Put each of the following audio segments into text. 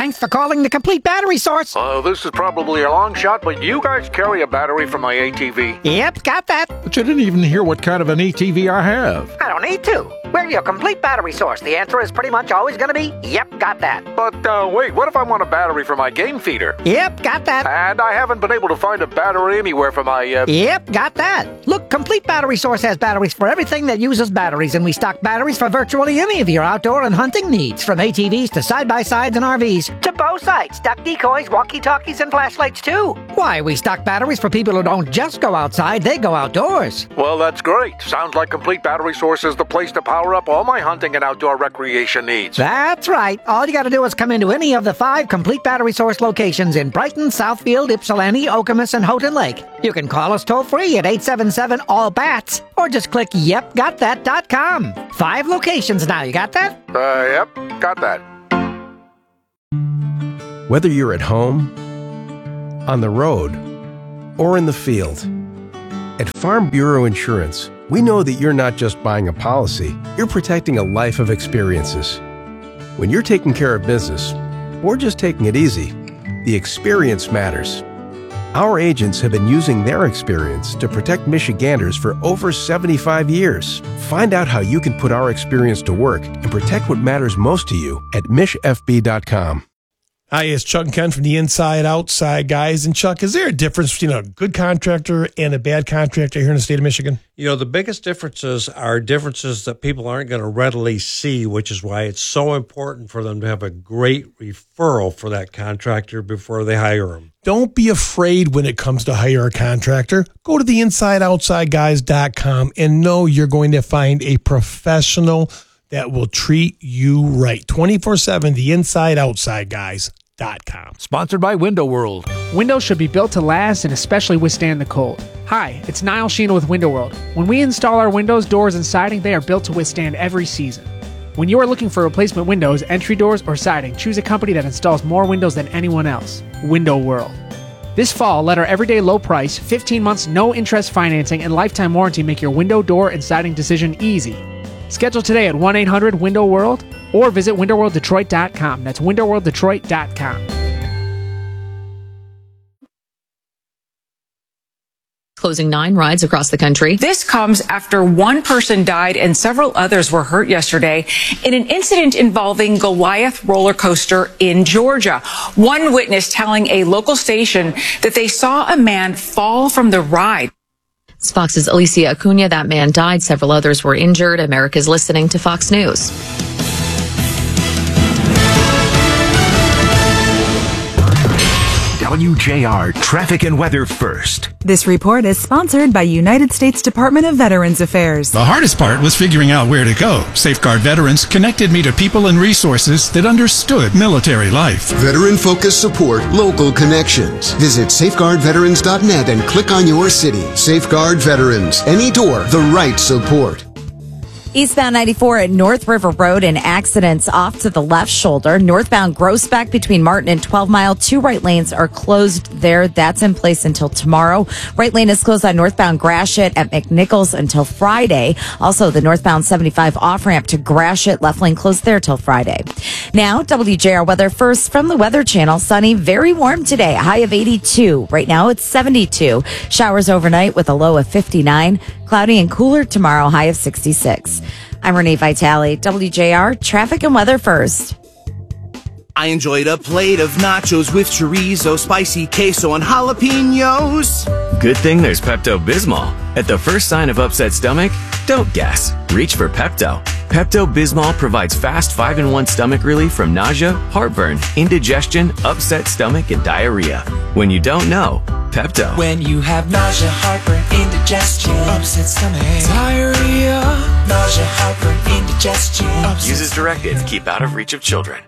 Thanks for calling the Complete Battery Source. This is probably a long shot, but you guys carry a battery for my ATV? Yep, got that. But you didn't even hear what kind of an ATV I have. I don't need to. We're your Complete Battery Source. The answer is pretty much always going to be, yep, got that. But, wait, what if I want a battery for my game feeder? Yep, got that. And I haven't been able to find a battery anywhere for my, Yep, got that. Look, Complete Battery Source has batteries for everything that uses batteries, and we stock batteries for virtually any of your outdoor and hunting needs, from ATVs to side-by-sides and RVs, to bow sights, duck decoys, walkie-talkies, and flashlights, too. Why, we stock batteries for people who don't just go outside, they go outdoors. Well, that's great. Sounds like Complete Battery Source is the place to power up all my hunting and outdoor recreation needs. That's right. All you gotta do is come into any of the 5 Complete Battery Source locations in Brighton, Southfield, Ypsilanti, Okemos, and Houghton Lake. You can call us toll-free at 877-ALL-BATS, or just click yepgotthat.com. 5 locations now, you got that? Yep, got that. Whether you're at home, on the road, or in the field, at Farm Bureau Insurance, we know that you're not just buying a policy, you're protecting a life of experiences. When you're taking care of business, or just taking it easy, the experience matters. Our agents have been using their experience to protect Michiganders for over 75 years. Find out how you can put our experience to work and protect what matters most to you at MishFB.com. Hi, it's Chuck and Ken from the Inside Outside Guys. And Chuck, is there a difference between a good contractor and a bad contractor here in the state of Michigan? You know, the biggest differences are differences that people aren't going to readily see, which is why it's so important for them to have a great referral for that contractor before they hire them. Don't be afraid when it comes to hire a contractor. Go to the InsideOutsideGuys.com and know you're going to find a professional that will treat you right. 24/7, the InsideOutsideGuys.com. Sponsored by Window World. Windows should be built to last and especially withstand the cold. Hi, it's Niall Sheena with Window World. When we install our windows, doors, and siding, they are built to withstand every season. When you are looking for replacement windows, entry doors, or siding, choose a company that installs more windows than anyone else. Window World. This fall, let our everyday low price, 15 months, no interest financing, and lifetime warranty make your window, door, and siding decision easy. Schedule today at 1-800-WINDOW-WORLD or visit WindowWorldDetroit.com. That's WindowWorldDetroit.com. Closing 9 rides across the country. This comes after one person died and several others were hurt yesterday in an incident involving Goliath roller coaster in Georgia. One witness telling a local station that they saw a man fall from the ride. It's Fox's Alicia Acuna. That man died. Several others were injured. America's listening to Fox News. WJR Traffic and Weather First. This report is sponsored by United States Department of Veterans Affairs. The hardest part was figuring out where to go. Safeguard Veterans connected me to people and resources that understood military life. Veteran-focused support, local connections. Visit safeguardveterans.net and click on your city. Safeguard Veterans. Any door, the right support. Eastbound 94 at North River Road, an accident's off to the left shoulder. Northbound Groesbeck between Martin and 12 Mile. 2 right lanes are closed there. That's in place until tomorrow. Right lane is closed on northbound Gratiot at McNichols until Friday. Also, the northbound 75 off-ramp to Gratiot, left lane closed there till Friday. Now, WJR weather first from the Weather Channel. Sunny, very warm today. A high of 82. Right now, it's 72. Showers overnight with a low of 59. Cloudy and cooler tomorrow, high of 66. I'm Renee Vitale, WJR Traffic and Weather First. I enjoyed a plate of nachos with chorizo, spicy queso, and jalapenos. Good thing there's Pepto-Bismol. At the first sign of upset stomach, don't guess. Reach for Pepto. Pepto-Bismol provides fast 5-in-1 stomach relief from nausea, heartburn, indigestion, upset stomach, and diarrhea. When you don't know, Pepto. When you have nausea, heartburn, indigestion, upset stomach, diarrhea, nausea, heartburn, indigestion. Use as directed. Keep out of reach of children.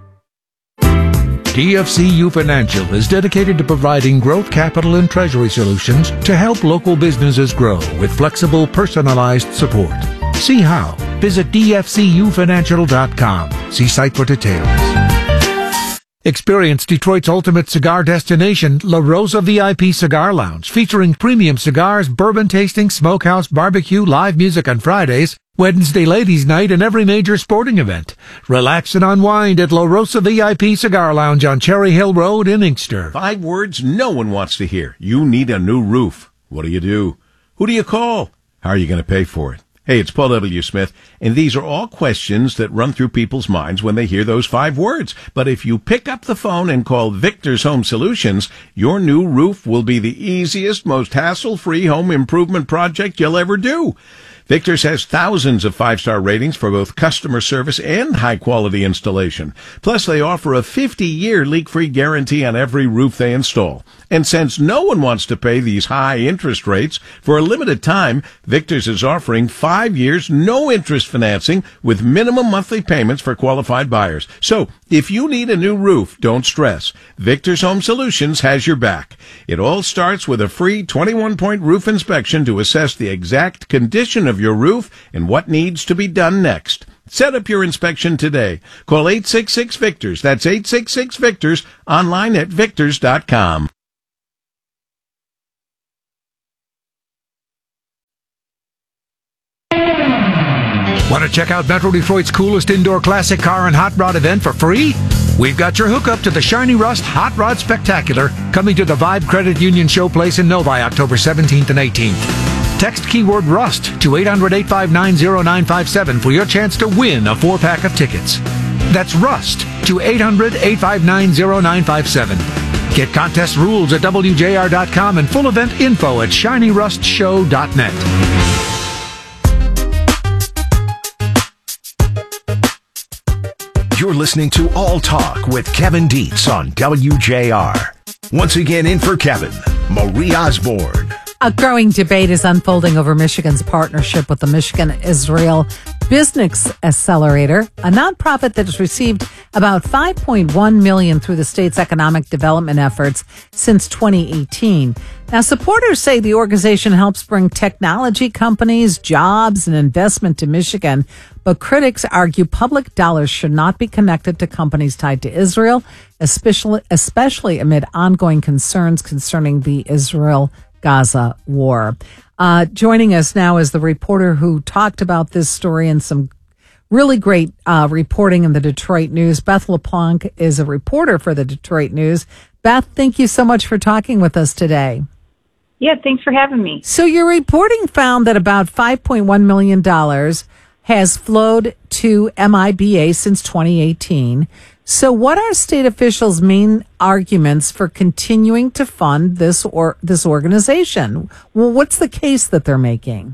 DFCU Financial is dedicated to providing growth capital and treasury solutions to help local businesses grow with flexible, personalized support. See how. Visit dfcufinancial.com. See site for details. Experience Detroit's ultimate cigar destination, La Rosa VIP Cigar Lounge, featuring premium cigars, bourbon tasting, smokehouse, barbecue, live music on Fridays, Wednesday Ladies Night, and every major sporting event. Relax and unwind at La Rosa VIP Cigar Lounge on Cherry Hill Road in Inkster. 5 words no one wants to hear. You need a new roof. What do? Who do you call? How are you going to pay for it? Hey, it's Paul W. Smith, and these are all questions that run through people's minds when they hear those 5 words. But if you pick up the phone and call Victor's Home Solutions, your new roof will be the easiest, most hassle-free home improvement project you'll ever do. Victor's has thousands of 5-star ratings for both customer service and high-quality installation. Plus, they offer a 50-year leak-free guarantee on every roof they install. And since no one wants to pay these high interest rates, for a limited time, Victor's is offering 5 years no-interest financing with minimum monthly payments for qualified buyers. So, if you need a new roof, don't stress. Victor's Home Solutions has your back. It all starts with a free 21-point roof inspection to assess the exact condition of your roof and what needs to be done next. Set up your inspection today. Call 866-VICTORS. That's 866-VICTORS. Online at victors.com. Want to check out Metro Detroit's coolest indoor classic car and hot rod event for free? We've got your hookup to the Shiny Rust Hot Rod Spectacular coming to the Vibe Credit Union Showplace in Novi October 17th and 18th. Text keyword RUST to 800-859-0957 for your chance to win a 4-pack of tickets. That's RUST to 800-859-0957. Get contest rules at WJR.com and full event info at ShinyRustShow.net. You're listening to All Talk with Kevin Dietz on WJR. Once again, in for Kevin, Marie Osborne. A growing debate is unfolding over Michigan's partnership with the Michigan-Israel Business Accelerator, a nonprofit that has received about $5.1 million through the state's economic development efforts since 2018. Now, supporters say the organization helps bring technology companies, jobs, and investment to Michigan, but critics argue public dollars should not be connected to companies tied to Israel, especially amid ongoing concerns concerning the Israel-Gaza war. Joining us now is the reporter who talked about this story and some really great reporting in the Detroit News. Beth LePlanc is a reporter for the Detroit News. Beth, thank you so much for talking with us today. Yeah, thanks for having me. So your reporting found that about $5.1 million has flowed to MIBA since 2018. So what are state officials' main arguments for continuing to fund this organization? Well, what's the case that they're making?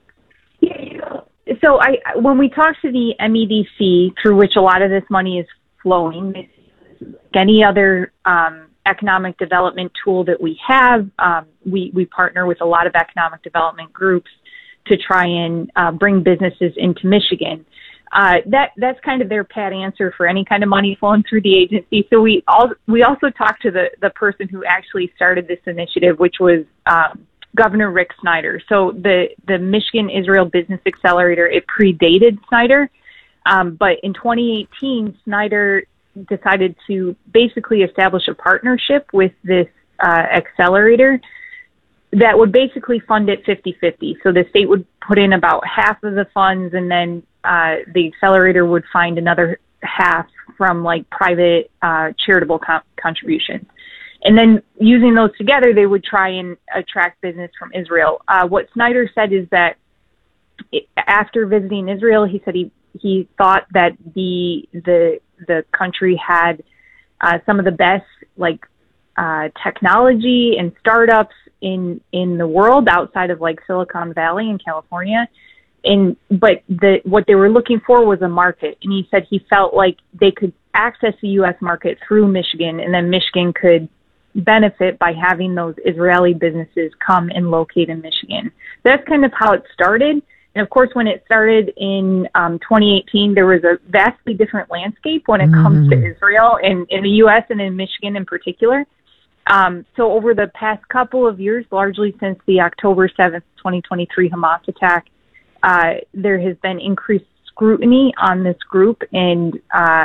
So when we talk to the MEDC, through which a lot of this money is flowing, any other economic development tool that we have, we partner with a lot of economic development groups to try and bring businesses into Michigan. That's kind of their pat answer for any kind of money flowing through the agency. So we also talked to the person who actually started this initiative, which was Governor Rick Snyder. So the Michigan Israel Business Accelerator, it predated Snyder, but in 2018, Snyder decided to basically establish a partnership with this accelerator that would basically fund it 50-50. So the state would put in about half of the funds, and then the accelerator would find another half from like private charitable contributions. And then using those together, they would try and attract business from Israel. What Snyder said is that after visiting Israel, he said he thought that the country had some of the best technology and startups in the world outside of like Silicon Valley in California. But what they were looking for was a market. And he said he felt like they could access the U.S. market through Michigan, and then Michigan could benefit by having those Israeli businesses come and locate in Michigan. That's kind of how it started. And of course, when it started in 2018, there was a vastly different landscape when it comes to Israel in the U.S. and in Michigan in particular. So over the past couple of years, largely since the October 7th, 2023 Hamas attack, there has been increased scrutiny on this group. And,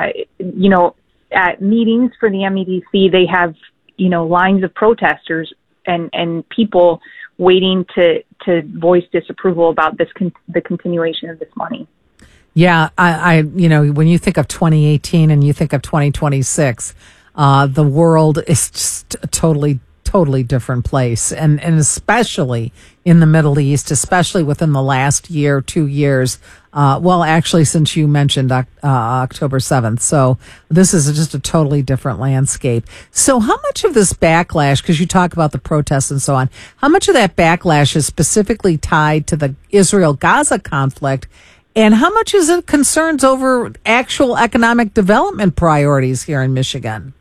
at meetings for the MEDC, they have, lines of protesters and people waiting to voice disapproval about the continuation of this money. Yeah, I when you think of 2018 and you think of 2026, the world is just a totally different place, and especially in the Middle East, especially within the last year, 2 years. Well, actually, since you mentioned October 7th, so this is just a totally different landscape. So, how much of this backlash, because you talk about the protests and so on, how much of that backlash is specifically tied to the Israel-Gaza conflict? And how much is it concerns over actual economic development priorities here in Michigan?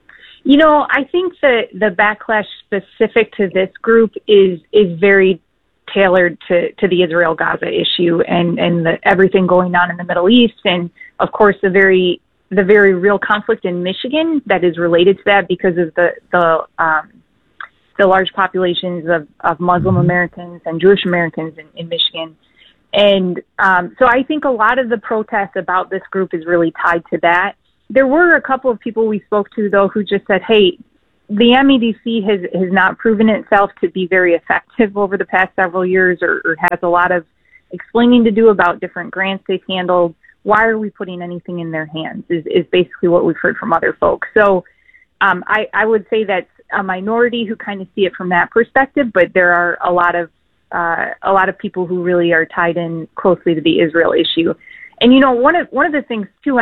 I think that the backlash specific to this group is very tailored to the Israel-Gaza issue and everything going on in the Middle East, and of course the very real conflict in Michigan that is related to that because of the large populations of Muslim Americans and Jewish Americans in Michigan. And so I think a lot of the protests about this group is really tied to that. There were a couple of people we spoke to, though, who just said, hey, the MEDC has not proven itself to be very effective over the past several years or has a lot of explaining to do about different grants they've handled. Why are we putting anything in their hands is basically what we've heard from other folks. So I would say that's a minority who kind of see it from that perspective, but there are a lot of people who really are tied in closely to the Israel issue. And, one of the things, too,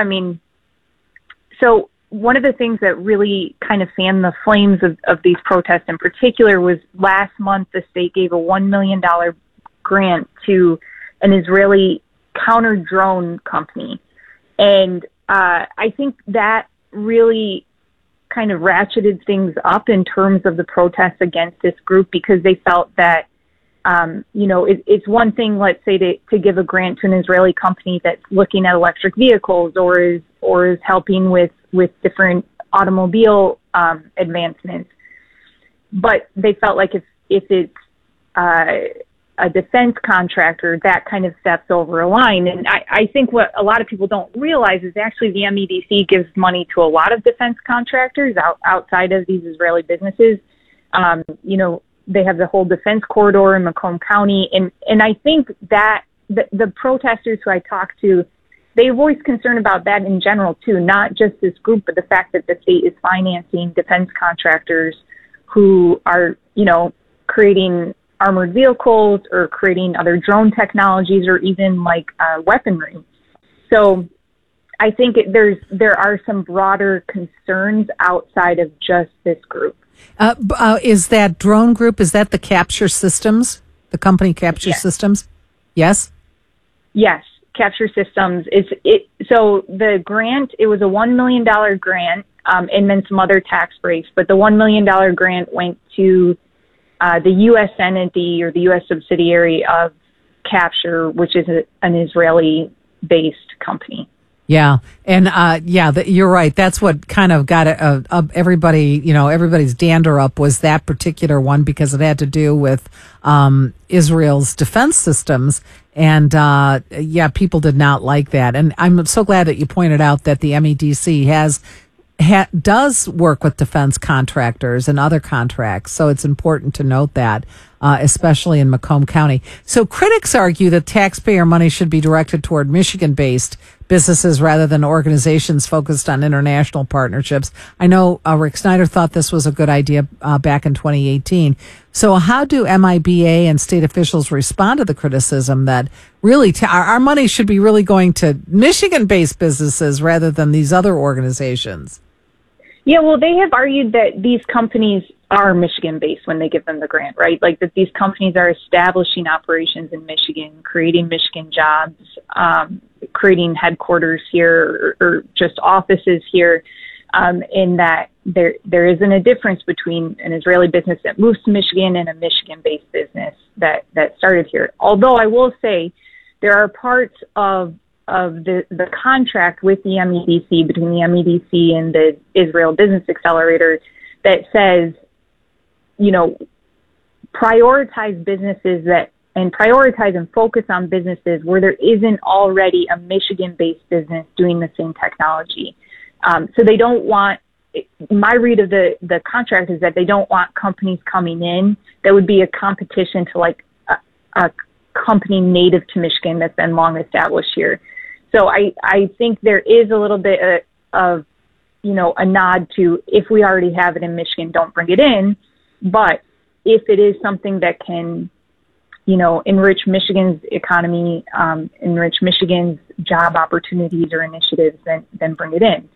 so one of the things that really kind of fanned the flames of these protests in particular was last month the state gave a $1 million grant to an Israeli counter-drone company. And I think that really kind of ratcheted things up in terms of the protests against this group because they felt that it's one thing, let's say, to give a grant to an Israeli company that's looking at electric vehicles or is helping with different automobile advancements. But they felt like if it's a defense contractor, that kind of steps over a line. And I think what a lot of people don't realize is actually the MEDC gives money to a lot of defense contractors outside of these Israeli businesses. They have the whole defense corridor in Macomb County. And I think that the protesters who I talked to, they voice concern about that in general, too, not just this group, but the fact that the state is financing defense contractors who are, creating armored vehicles or creating other drone technologies or even weaponry. So I think there are some broader concerns outside of just this group. Is that drone group, is that the Capture Systems, the company Capture Systems? Yes? Yes, Capture Systems. So the grant, it was a $1 million grant and then some other tax breaks, but the $1 million grant went to the U.S. entity or the U.S. subsidiary of Capture, which is an Israeli-based company. Yeah. And, you're right. That's what kind of got everybody, everybody's dander up was that particular one because it had to do with Israel's defense systems. And, people did not like that. And I'm so glad that you pointed out that the MEDC does work with defense contractors and other contracts. So it's important to note that, especially in Macomb County. So critics argue that taxpayer money should be directed toward Michigan-based businesses rather than organizations focused on international partnerships. I know Rick Snyder thought this was a good idea back in 2018. So how do MIBA and state officials respond to the criticism that really our money should be really going to Michigan-based businesses rather than these other organizations? Yeah, well, they have argued that these companies are Michigan-based when they give them the grant, right? Like that these companies are establishing operations in Michigan, creating Michigan jobs, creating headquarters here or just offices here, in that there isn't a difference between an Israeli business that moves to Michigan and a Michigan-based business that started here. Although I will say there are parts of the contract with the MEDC, between the MEDC and the Israel Business Accelerator, that says, prioritize businesses prioritize and focus on businesses where there isn't already a Michigan-based business doing the same technology. So they don't want my read of the contract is that they don't want companies coming in that would be a competition to like a company native to Michigan that's been long established here. So I think there is a little bit of, a nod to, if we already have it in Michigan, don't bring it in. But if it is something that can, enrich Michigan's economy, enrich Michigan's job opportunities or initiatives, then bring it in.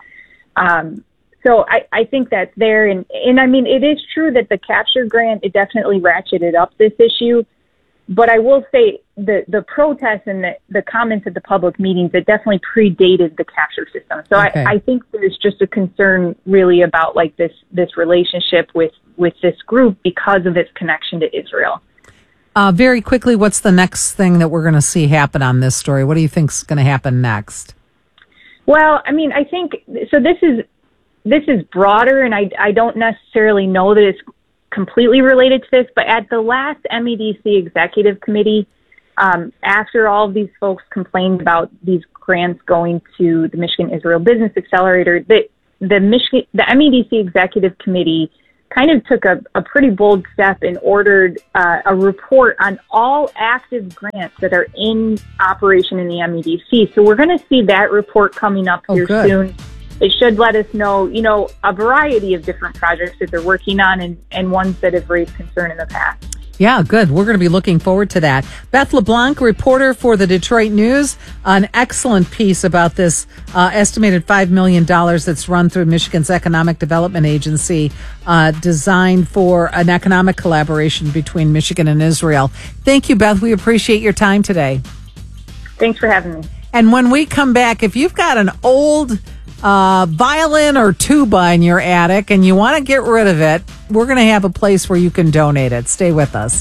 So I think that's there. And I mean, it is true that the capture grant, it definitely ratcheted up this issue. But I will say the protests and the comments at the public meetings, it definitely predated the capture system. So okay. I think there's just a concern really about like this relationship with this group because of its connection to Israel. Very quickly, what's the next thing that we're going to see happen on this story? What do you think is going to happen next? Well, I mean, I think, so this is broader, and I don't necessarily know that it's completely related to this, but at the last MEDC Executive Committee, after all of these folks complained about these grants going to the Michigan Israel Business Accelerator, the MEDC Executive Committee kind of took a pretty bold step and ordered a report on all active grants that are in operation in the MEDC. So we're going to see that report coming up here soon. It should let us know, a variety of different projects that they're working on and ones that have raised concern in the past. Yeah, good. We're going to be looking forward to that. Beth LeBlanc, reporter for the Detroit News, an excellent piece about this estimated $5 million that's run through Michigan's Economic Development Agency, designed for an economic collaboration between Michigan and Israel. Thank you, Beth. We appreciate your time today. Thanks for having me. And when we come back, if you've got an old violin or tuba in your attic and you want to get rid of it, we're going to have a place where you can donate it. Stay with us.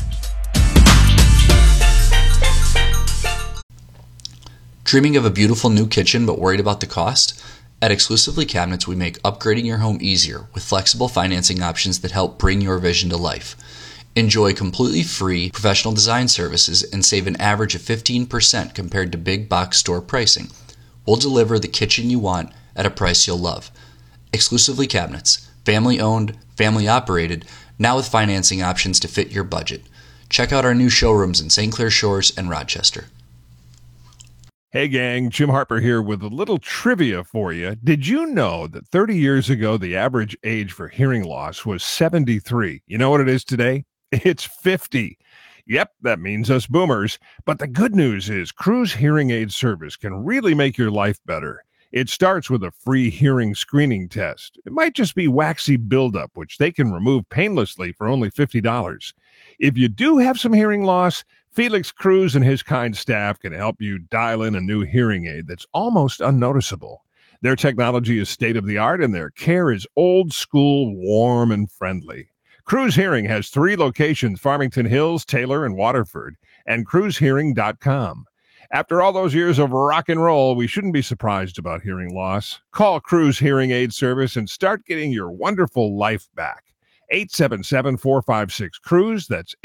Dreaming of a beautiful new kitchen but worried about the cost? At Exclusively Cabinets, we make upgrading your home easier with flexible financing options that help bring your vision to life. Enjoy completely free professional design services and save an average of 15% compared to big box store pricing. We'll deliver the kitchen you want at a price you'll love. Exclusively Cabinets, family owned, family operated, now with financing options to fit your budget. Check out our new showrooms in St. Clair Shores and Rochester. Hey gang, Jim Harper here with a little trivia for you. Did you know that 30 years ago, the average age for hearing loss was 73? You know what it is today? It's 50. Yep, that means us boomers. But the good news is Cruz Hearing Aid Service can really make your life better. It starts with a free hearing screening test. It might just be waxy buildup, which they can remove painlessly for only $50. If you do have some hearing loss, Felix Cruz and his kind staff can help you dial in a new hearing aid that's almost unnoticeable. Their technology is state-of-the-art and their care is old school, warm, and friendly. Cruz Hearing has 3 locations, Farmington Hills, Taylor, and Waterford, and cruzhearing.com. After all those years of rock and roll, we shouldn't be surprised about hearing loss. Call Cruz Hearing Aid Service and start getting your wonderful life back. 877-456-CRUZ. That's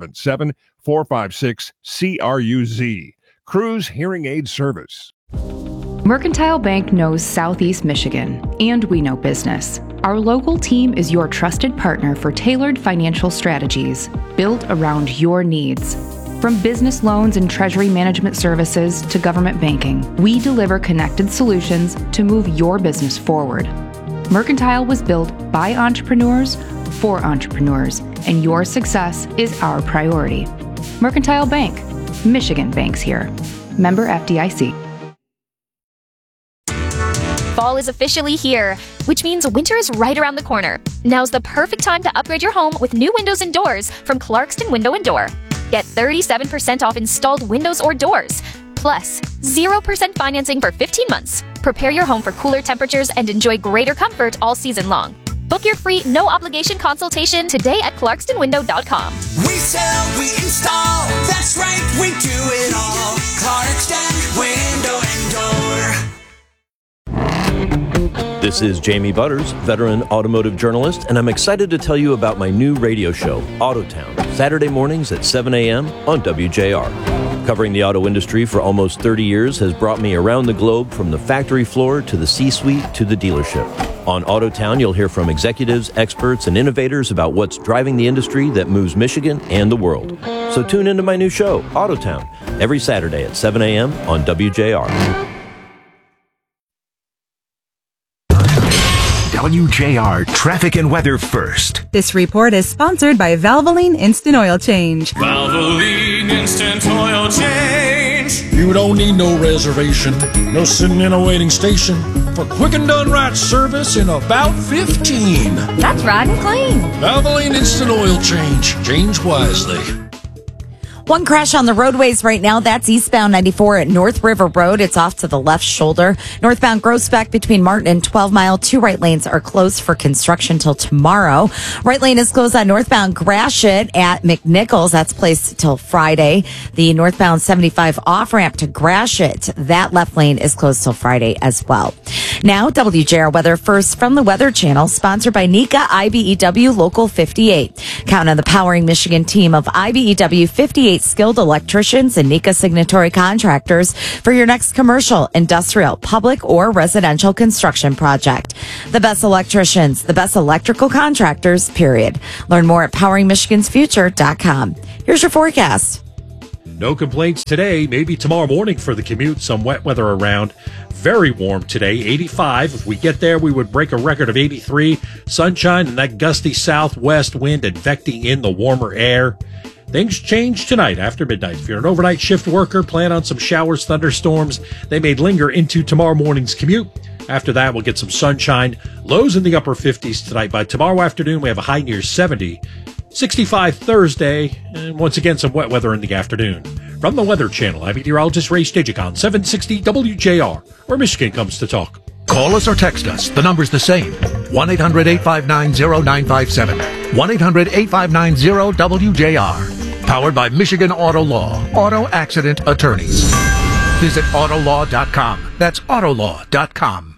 877-456-CRUZ. Cruz Hearing Aid Service. Mercantile Bank knows Southeast Michigan, and we know business. Our local team is your trusted partner for tailored financial strategies built around your needs. From business loans and treasury management services to government banking, we deliver connected solutions to move your business forward. Mercantile was built by entrepreneurs for entrepreneurs, and your success is our priority. Mercantile Bank, Michigan banks here. Member FDIC. Fall is officially here, which means winter is right around the corner. Now's the perfect time to upgrade your home with new windows and doors from Clarkston Window & Door. Get 37% off installed windows or doors, plus 0% financing for 15 months. Prepare your home for cooler temperatures and enjoy greater comfort all season long. Book your free, no-obligation consultation today at clarkstonwindow.com. We sell, we install, that's right, we do it all. Clarkston Window & Door. This is Jamie Butters, veteran automotive journalist, and I'm excited to tell you about my new radio show, Autotown, Saturday mornings at 7 a.m. on WJR. Covering the auto industry for almost 30 years has brought me around the globe from the factory floor to the C-suite to the dealership. On Autotown, you'll hear from executives, experts, and innovators about what's driving the industry that moves Michigan and the world. So tune into my new show, Autotown, every Saturday at 7 a.m. on WJR. WJR Traffic and Weather First. This report is sponsored by Valvoline Instant Oil Change. Valvoline Instant Oil Change. You don't need no reservation, no sitting in a waiting station for quick and done right service in about 15. That's right and clean. Valvoline Instant Oil Change. Change wisely. One crash on the roadways right now. That's eastbound 94 at North River Road. It's off to the left shoulder. Northbound Groesbeck between Martin and 12 Mile. 2 right lanes are closed for construction till tomorrow. Right lane is closed on northbound Gratiot at McNichols. That's placed till Friday. The northbound 75 off ramp to Gratiot. That left lane is closed till Friday as well. Now, WJR Weather First from the Weather Channel, sponsored by NECA IBEW Local 58. Count on the Powering Michigan team of IBEW 58 skilled electricians and NECA signatory contractors for your next commercial, industrial, public, or residential construction project. The best electricians, the best electrical contractors, period. Learn more at poweringmichigansfuture.com. Here's your forecast. No complaints today, maybe tomorrow morning for the commute. Some wet weather around. Very warm today, 85. If we get there, we would break a record of 83. Sunshine and that gusty southwest wind advecting in the warmer air. Things change tonight after midnight. If you're an overnight shift worker, plan on some showers, thunderstorms. They may linger into tomorrow morning's commute. After that, we'll get some sunshine. Lows in the upper 50s tonight. By tomorrow afternoon, we have a high near 70. 65 Thursday, and once again, some wet weather in the afternoon. From the Weather Channel, I'm meteorologist Ray Stigicon, 760 WJR, where Michigan comes to talk. Call us or text us. The number's the same. 1-800-859-0957. 1-800-859-0WJR. Powered by Michigan Auto Law. Auto Accident Attorneys. Visit Autolaw.com. That's Autolaw.com.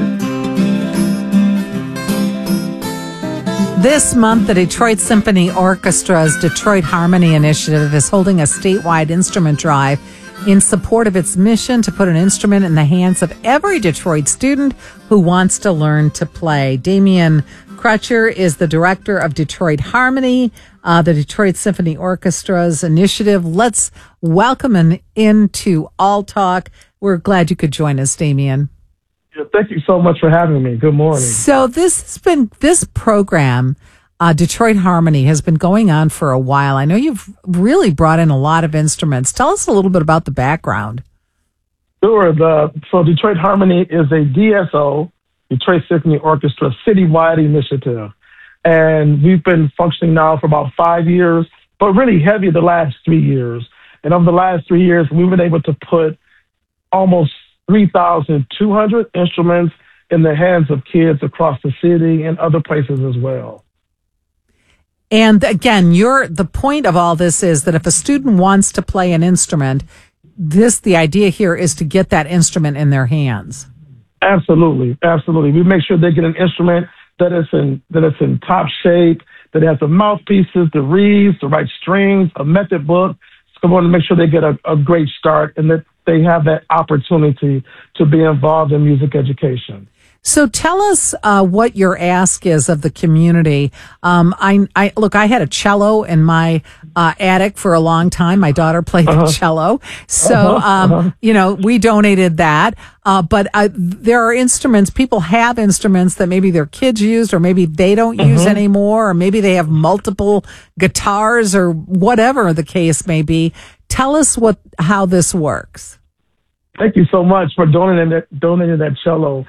This month, the Detroit Symphony Orchestra's Detroit Harmony Initiative is holding a statewide instrument drive in support of its mission to put an instrument in the hands of every Detroit student who wants to learn to play. Damian Crutcher is the director of Detroit Harmony, the Detroit Symphony Orchestra's initiative. Let's welcome him into All Talk. We're glad you could join us, Damian. Thank you so much for having me. Good morning. So this program, Detroit Harmony, has been going on for a while. I know you've really brought in a lot of instruments. Tell us a little bit about the background. Sure. So Detroit Harmony is a DSO, Detroit Symphony Orchestra, citywide initiative. And we've been functioning now for about 5 years, but really heavy the last 3 years. And over the last 3 years, we've been able to put almost 3,200 instruments in the hands of kids across the city and other places as well. And again, the point of all this is that if a student wants to play an instrument, the idea here is to get that instrument in their hands. Absolutely. Absolutely. We make sure they get an instrument that is in top shape, that has the mouthpieces, the reeds, the right strings, a method book. So we want to make sure they get a great start and that they have that opportunity to be involved in music education. So tell us what your ask is of the community. I had a cello in my attic for a long time. My daughter played the cello. So, we donated that. But there are instruments, people have instruments that maybe their kids used or maybe they don't use anymore, or maybe they have multiple guitars or whatever the case may be. Tell us how this works. Thank you so much for donating that cello.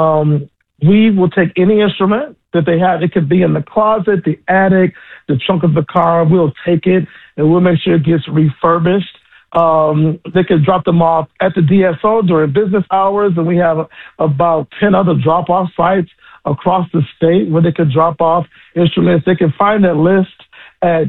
We will take any instrument that they have. It could be in the closet, the attic, the trunk of the car. We'll take it and we'll make sure it gets refurbished. They can drop them off at the DSO during business hours, and we have about 10 other drop-off sites across the state where they can drop off instruments. They can find that list at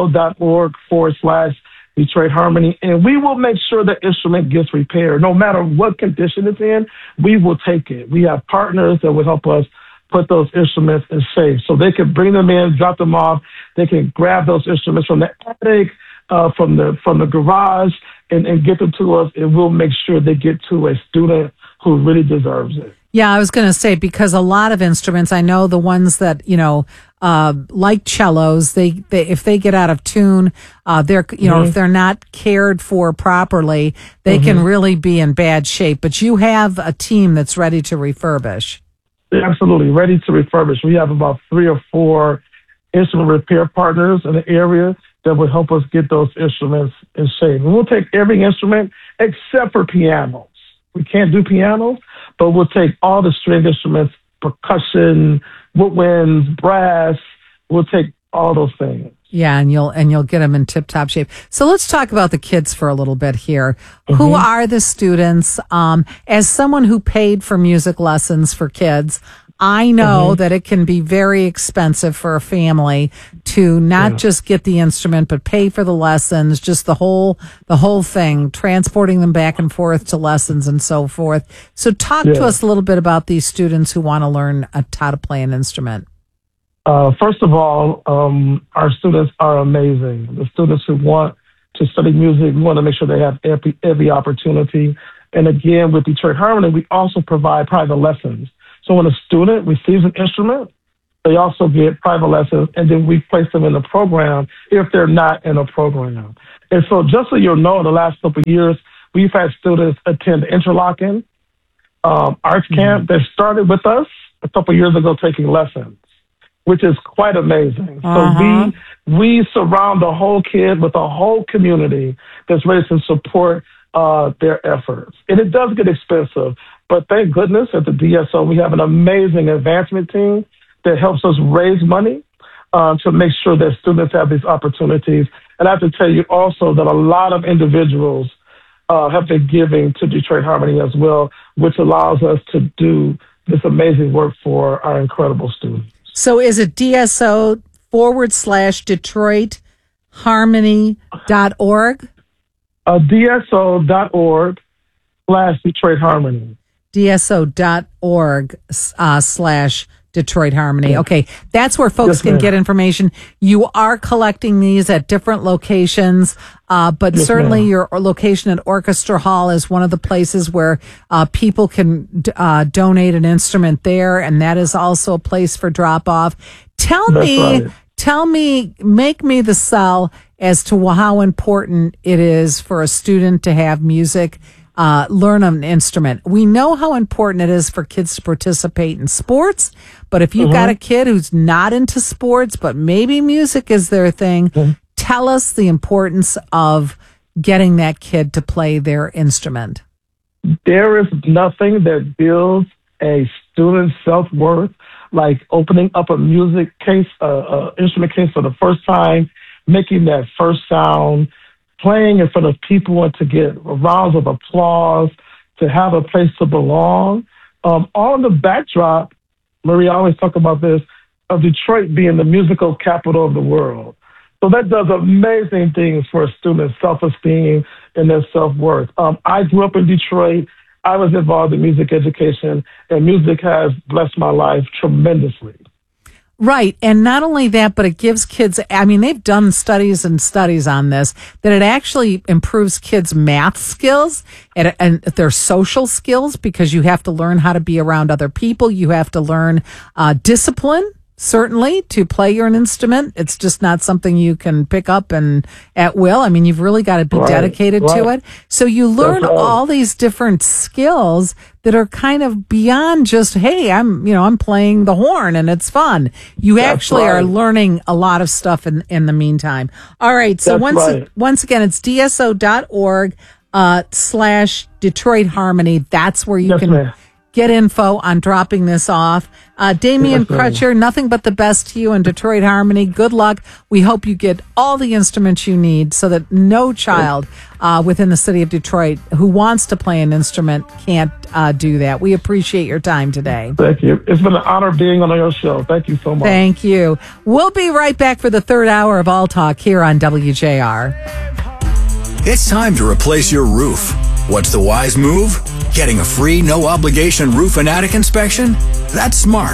dso.org/Detroit Harmony, and we will make sure the instrument gets repaired. No matter what condition it's in, we will take it. We have partners that will help us put those instruments in safe. So they can bring them in, drop them off. They can grab those instruments from the attic, from the garage, and get them to us, and we'll make sure they get to a student who really deserves it. Yeah, I was going to say, because a lot of instruments, I know the ones that, like cellos, they if they get out of tune, they're, if they're not cared for properly, they can really be in bad shape. But you have a team that's ready to refurbish. Absolutely, ready to refurbish. We have about 3 or 4 instrument repair partners in the area that will help us get those instruments in shape. And we'll take every instrument except for pianos. We can't do pianos, but we'll take all the string instruments, percussion, woodwinds, brass. We'll take all those things. Yeah, and you'll get them in tip-top shape. So let's talk about the kids for a little bit here. Who are the students? As someone who paid for music lessons for kids, I know that it can be very expensive for a family to not just get the instrument, but pay for the lessons, just the whole thing, transporting them back and forth to lessons and so forth. So talk to us a little bit about these students who want to learn how to play an instrument. First of all, our students are amazing. The students who want to study music, we want to make sure they have every opportunity. And again, with Detroit Harmony, we also provide private lessons. So when a student receives an instrument, they also get private lessons, and then we place them in the program if they're not in a program. And so just so you'll know, in the last couple of years, we've had students attend Interlochen Arts Camp that started with us a couple of years ago taking lessons, which is quite amazing. So we surround the whole kid with a whole community that's ready to support their efforts. And it does get expensive, but thank goodness at the DSO, we have an amazing advancement team that helps us raise money to make sure that students have these opportunities. And I have to tell you also that a lot of individuals have been giving to Detroit Harmony as well, which allows us to do this amazing work for our incredible students. So is it DSO/DetroitHarmony.org? DSO.org/Detroit Harmony. DSO.org/Detroit Harmony. Okay, that's where folks can get information. You are collecting these at different locations, but certainly your location at Orchestra Hall is one of the places where people can donate an instrument there, and that is also a place for drop-off. Tell me, make me the sell as to how important it is for a student to have music, learn an instrument. We know how important it is for kids to participate in sports, but if you've got a kid who's not into sports, but maybe music is their thing, tell us the importance of getting that kid to play their instrument. There is nothing that builds a student's self-worth like opening up a music case, instrument case for the first time, making that first sound, playing in front of people and to get rounds of applause, to have a place to belong. On the backdrop, Marie, I always talk about this, of Detroit being the musical capital of the world. So that does amazing things for a student's self-esteem and their self-worth. I grew up in Detroit. I was involved in music education, and music has blessed my life tremendously. Right. And not only that, but it gives kids, I mean, they've done studies and studies on this, that it actually improves kids' math skills and their social skills, because you have to learn how to be around other people. You have to learn discipline, certainly, to play your instrument. It's just not something you can pick up and at will. I mean, you've really got to be dedicated to it. So you learn all these different skills that are kind of beyond just, hey, I'm playing the horn and it's fun. You actually are learning a lot of stuff in the meantime. All right. So once again, it's DSO.org/Detroit Harmony. That's where you can get info on dropping this off. Damian Crutcher, nothing but the best to you and Detroit Harmony. Good luck. We hope you get all the instruments you need so that no child within the city of Detroit who wants to play an instrument can't do that. We appreciate your time today. Thank you. It's been an honor being on your show. Thank you so much. Thank you. We'll be right back for the third hour of All Talk here on WJR. It's time to replace your roof. What's the wise move? Getting a free, no-obligation roof and attic inspection? That's smart.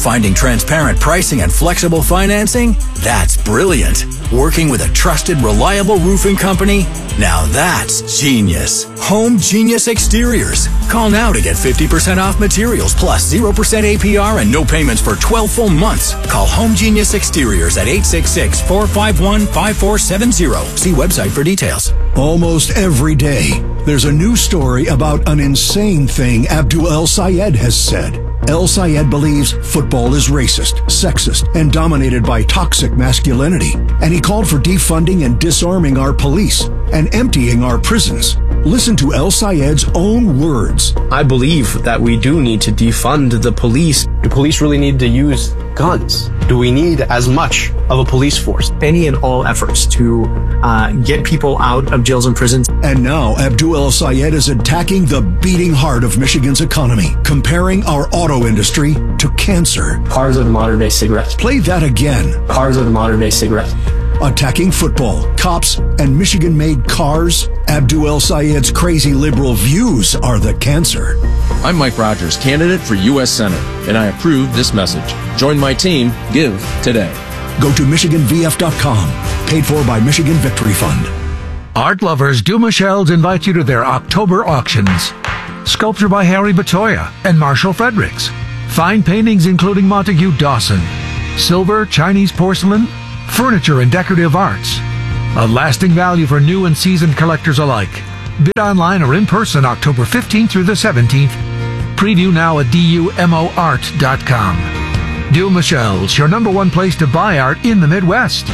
Finding transparent pricing and flexible financing? That's brilliant. Working with a trusted, reliable roofing company? Now that's genius. Home Genius Exteriors. Call now to get 50% off materials plus 0% APR and no payments for 12 full months. Call Home Genius Exteriors at 866-451-5470. See website for details. Almost every day, there's a new story about an insane thing Abdul El Sayed has said. El Sayed believes football is racist, sexist, and dominated by toxic masculinity. And he called for defunding and disarming our police and emptying our prisons. Listen to El Sayed's own words. I believe that we do need to defund the police. Do police really need to use guns? Do we need as much of a police force? Any and all efforts to get people out of jails and prisons. And now Abdul El Sayed is attacking the beating heart of Michigan's economy, comparing our auto industry to cancer. Cars are the modern day cigarettes. Play that again. Cars are the modern day cigarettes. Attacking football, cops, and Michigan-made cars, Abdul El Sayed's crazy liberal views are the cancer. I'm Mike Rogers, candidate for U.S. Senate, and I approve this message. Join my team. Give today. Go to MichiganVF.com. Paid for by Michigan Victory Fund. Art lovers, Dumichels invite you to their October auctions. Sculpture by Harry Batoya and Marshall Fredericks. Fine paintings including Montague Dawson. Silver, Chinese porcelain, furniture and decorative arts. A lasting value for new and seasoned collectors alike. Bid online or in person October 15th through the 17th. Preview now at dumoart.com. Dumichels, your number one place to buy art in the Midwest.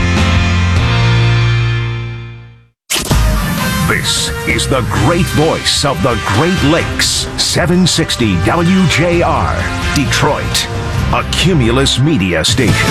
This is the great voice of the Great Lakes, 760 WJR, Detroit, a Cumulus media station.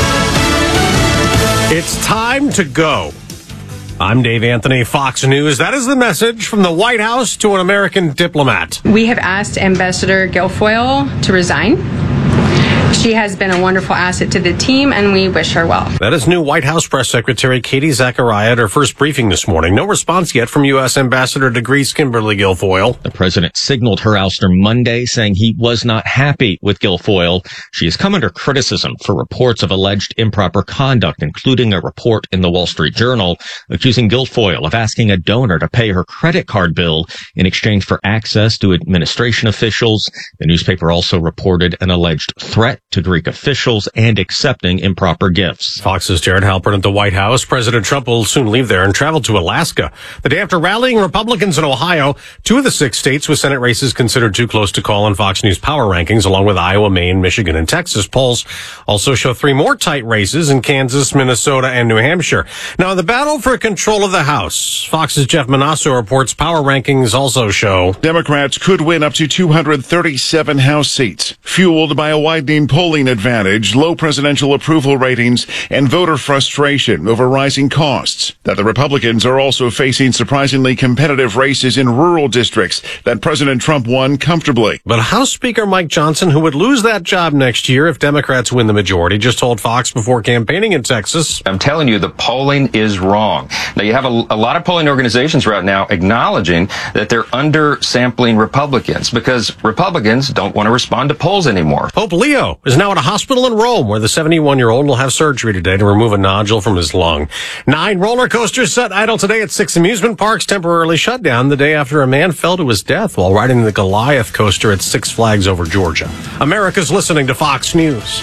It's time to go. I'm Dave Anthony, Fox News. That is the message from the White House to an American diplomat. We have asked Ambassador Guilfoyle to resign. She has been a wonderful asset to the team, and we wish her well. That is new White House Press Secretary Katie Zachariah at her first briefing this morning. No response yet from U.S. Ambassador to Greece Kimberly Guilfoyle. The president signaled her ouster Monday, saying he was not happy with Guilfoyle. She has come under criticism for reports of alleged improper conduct, including a report in the Wall Street Journal accusing Guilfoyle of asking a donor to pay her credit card bill in exchange for access to administration officials. The newspaper also reported an alleged threat to Greek officials and accepting improper gifts. Fox's Jared Halpern at the White House. President Trump will soon leave there and travel to Alaska. The day after rallying Republicans in Ohio, 2 of the 6 states with Senate races considered too close to call in Fox News power rankings, along with Iowa, Maine, Michigan, and Texas. Polls also show 3 more tight races in Kansas, Minnesota, and New Hampshire. Now, in the battle for control of the House, Fox's Jeff Manasso reports power rankings also show Democrats could win up to 237 House seats, fueled by a widening polling advantage, low presidential approval ratings, and voter frustration over rising costs. That the Republicans are also facing surprisingly competitive races in rural districts that President Trump won comfortably. But House Speaker Mike Johnson, who would lose that job next year if Democrats win the majority, just told Fox before campaigning in Texas. I'm telling you, the polling is wrong. Now, you have a lot of polling organizations right now acknowledging that they're undersampling Republicans because Republicans don't want to respond to polls anymore. Pope Leo is now at a hospital in Rome where the 71-year-old will have surgery today to remove a nodule from his lung. 9 roller coasters set idle today at 6 amusement parks temporarily shut down the day after a man fell to his death while riding the Goliath coaster at Six Flags Over Georgia. America's listening to Fox News.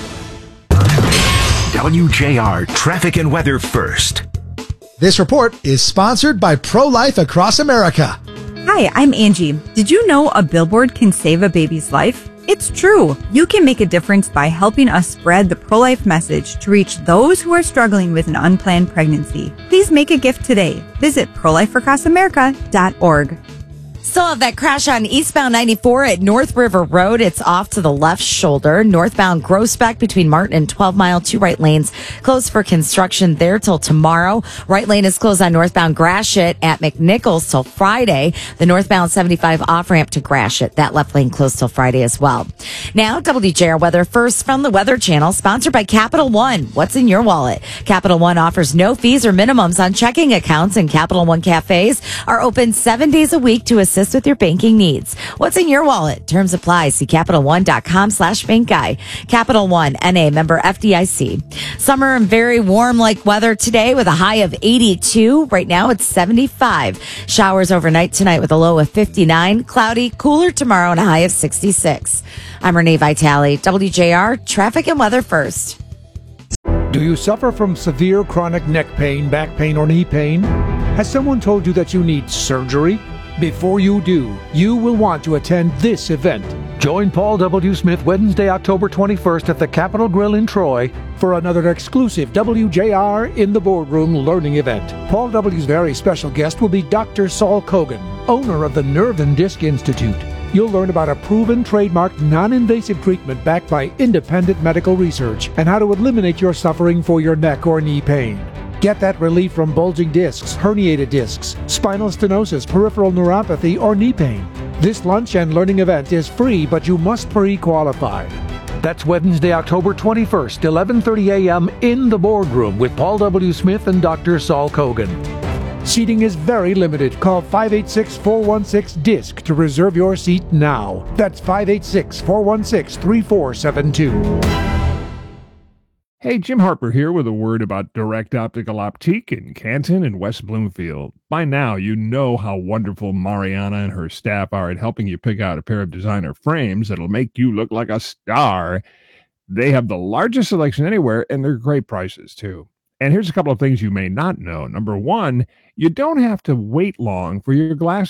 WJR Traffic and Weather First. This report is sponsored by Pro-Life Across America. Hi, I'm Angie. Did you know a billboard can save a baby's life? It's true. You can make a difference by helping us spread the pro-life message to reach those who are struggling with an unplanned pregnancy. Please make a gift today. Visit prolifeacrossamerica.org. Still have that crash on eastbound 94 at North River Road. It's off to the left shoulder. Northbound Groesbeck between Martin and 12 Mile. 2 right lanes closed for construction there till tomorrow. Right lane is closed on northbound Gratiot at McNichols till Friday. The northbound 75 off-ramp to Gratiot. That left lane closed till Friday as well. Now, WJR Weather First from the Weather Channel, sponsored by Capital One. What's in your wallet? Capital One offers no fees or minimums on checking accounts, and Capital One cafes are open 7 days a week to assist assist with your banking needs. What's in your wallet? Terms apply. See CapitalOne.com/bank guy. Capital One, NA, member FDIC. Summer and very warm like weather today with a high of 82. Right now it's 75. Showers overnight tonight with a low of 59. Cloudy, cooler tomorrow and a high of 66. I'm Renee Vitale, WJR, traffic and weather first. Do you suffer from severe chronic neck pain, back pain, or knee pain? Has someone told you that you need surgery? Before you do, you will want to attend this event. Join Paul W. Smith Wednesday, October 21st at the Capitol Grill in Troy for another exclusive WJR in the Boardroom learning event. Paul W.'s very special guest will be Dr. Saul Kogan, owner of the Nerve and Disc Institute. You'll learn about a proven trademark non-invasive treatment backed by independent medical research and how to eliminate your suffering for your neck or knee pain. Get that relief from bulging discs, herniated discs, spinal stenosis, peripheral neuropathy, or knee pain. This lunch and learning event is free, but you must pre-qualify. That's Wednesday, October 21st, 11:30 a.m. in the Boardroom with Paul W. Smith and Dr. Saul Kogan. Seating is very limited. Call 586-416-DISC to reserve your seat now. That's 586-416-3472. Hey, Jim Harper here with a word about Direct Optical Optique in Canton and West Bloomfield. By now, you know how wonderful Mariana and her staff are at helping you pick out a pair of designer frames that'll make you look like a star. They have the largest selection anywhere, and they're great prices, too. And here's a couple of things you may not know. Number one, you don't have to wait long for your glass